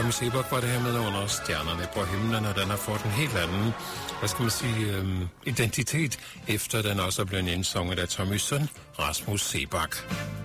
Tommy Sebak var det her med under Stjernerne på himlen, og den har fået en helt anden, hvad skal man sige, identitet, efter den også er blevet indsunget af Tommys søn, Rasmus Sebak.